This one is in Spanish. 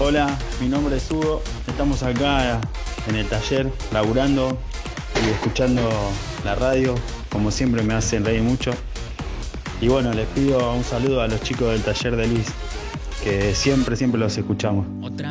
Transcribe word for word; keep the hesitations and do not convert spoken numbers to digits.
Hola, mi nombre es Hugo. Estamos acá en el taller laburando y escuchando la radio. Como siempre me hacen reír mucho. Y bueno, les pido un saludo a los chicos del taller de Luis, que siempre, siempre los escuchamos.